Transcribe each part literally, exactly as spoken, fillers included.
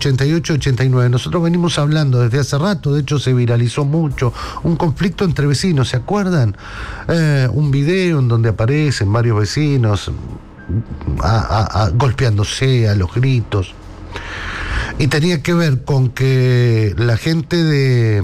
ochenta y ocho ochenta y nueve. Nosotros venimos hablando desde hace rato, de hecho se viralizó mucho, un conflicto entre vecinos, ¿se acuerdan? Eh, un video en donde aparecen varios vecinos a, a, a, golpeándose a los gritos. Y tenía que ver con que la gente de,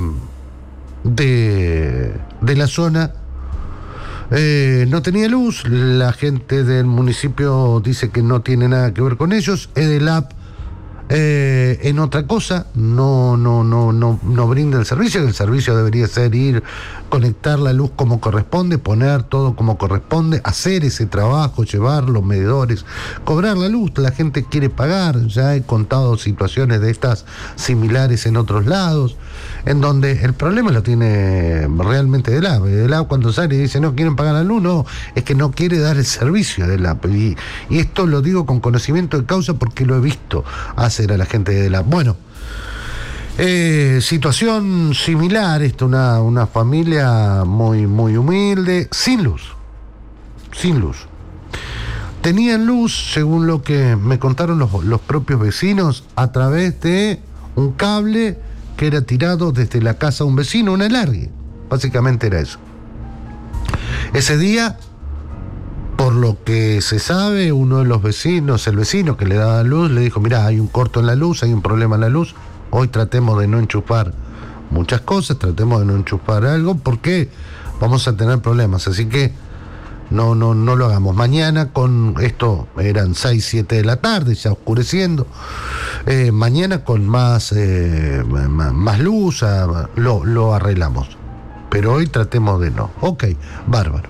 de, de la zona eh, no tenía luz, la gente del municipio dice que no tiene nada que ver con ellos, Edelap eh, en otra cosa, no, no, no, no, no brinda el servicio, el servicio debería ser ir, conectar la luz como corresponde, poner todo como corresponde, hacer ese trabajo, llevar los medidores, cobrar la luz, la gente quiere pagar, ya he contado situaciones de estas similares en otros lados, en donde el problema lo tiene realmente Edelap. Edelap cuando sale y dice no quieren pagar la luz, no, es que no quiere dar el servicio de Edelap, y, y esto lo digo con conocimiento de causa porque lo he visto hacer a la gente de Edelap. Bueno, Eh, situación similar, esto, una, una familia muy, muy humilde, sin luz, sin luz. Tenían luz, según lo que me contaron los, los propios vecinos, a través de un cable que era tirado desde la casa de un vecino, un alargue, básicamente era eso. Ese día, por lo que se sabe, uno de los vecinos, el vecino que le daba luz, le dijo, mirá, hay un corto en la luz, hay un problema en la luz, hoy tratemos de no enchufar muchas cosas, tratemos de no enchufar algo, porque vamos a tener problemas, así que no, no, no lo hagamos. Mañana con esto eran seis, siete de la tarde, ya oscureciendo, eh, mañana con más, eh, más, más luz, ah, lo, lo arreglamos, pero hoy tratemos de no. Ok, bárbaro.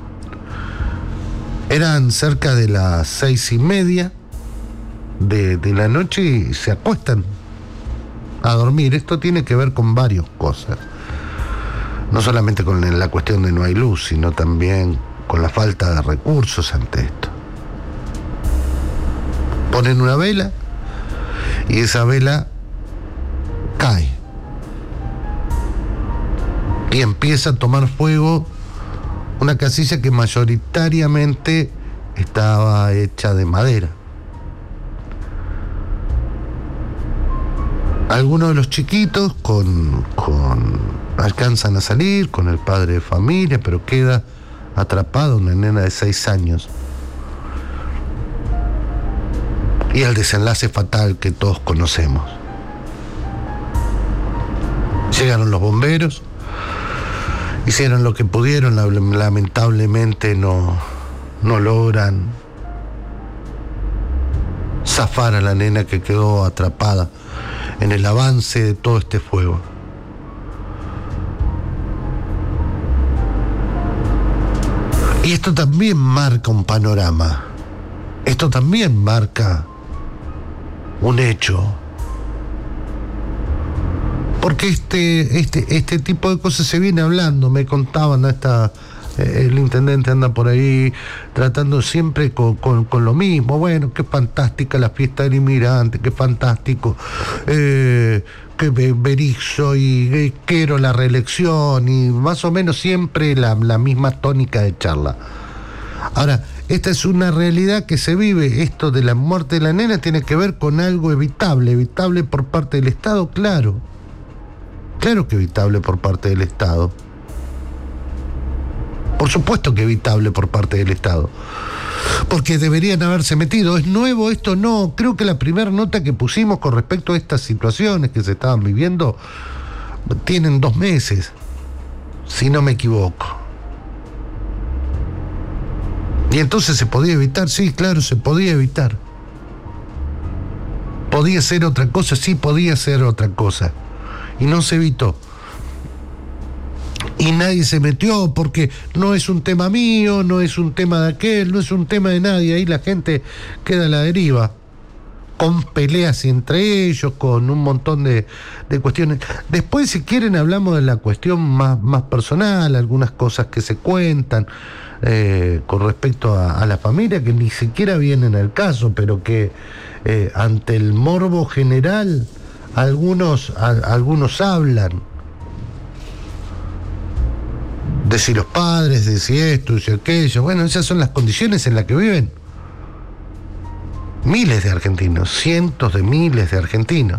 Eran cerca de las seis y media de, de la noche y se acuestan a dormir. Esto tiene que ver con varias cosas, no solamente con la cuestión de no hay luz, sino también con la falta de recursos ante esto. Ponen una vela y esa vela cae y empieza a tomar fuego una casilla que mayoritariamente estaba hecha de madera. Algunos de los chiquitos con, con, alcanzan a salir con el padre de familia, pero queda atrapada una nena de seis años. Y el desenlace fatal que todos conocemos. Llegaron los bomberos, hicieron lo que pudieron, lamentablemente no, no logran zafar a la nena que quedó atrapada en el avance de todo este fuego. Y esto también marca un panorama, esto también marca un hecho, porque este, este, este tipo de cosas se viene hablando, me contaban esta... El intendente anda por ahí tratando siempre con, con, con lo mismo. Bueno, qué fantástica la fiesta del inmigrante, qué fantástico eh, que Berizzo y eh, quiero la reelección, y más o menos siempre la, la misma tónica de charla. Ahora, esta es una realidad que se vive. Esto de la muerte de la nena tiene que ver con algo evitable, evitable por parte del Estado, claro. Claro que evitable por parte del Estado. Por supuesto que evitable por parte del Estado, porque deberían haberse metido. ¿Es nuevo esto? No, creo que la primera nota que pusimos con respecto a estas situaciones que se estaban viviendo tienen dos meses, si no me equivoco. Y entonces se podía evitar, sí, claro, se podía evitar. ¿Podía ser otra cosa? Sí, podía ser otra cosa. Y no se evitó. Y nadie se metió porque no es un tema mío, no es un tema de aquel, no es un tema de nadie. Ahí la gente queda a la deriva, con peleas entre ellos, con un montón de, de cuestiones. Después, si quieren, hablamos de la cuestión más, más personal, algunas cosas que se cuentan eh, con respecto a, a la familia, que ni siquiera vienen al caso, pero que eh, ante el morbo general, algunos, a, algunos hablan. De si los padres, de si esto, de si aquello. Bueno, esas son las condiciones en las que viven miles de argentinos, cientos de miles de argentinos.